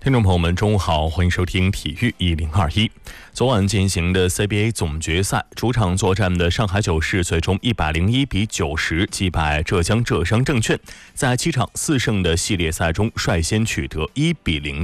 听众朋友们，中午好，欢迎收听体育1021。昨晚进行的 CBA 总决赛，主场作战的上海九世最终101比90击败浙江浙商证券，在7场4胜的系列赛中率先取得1比0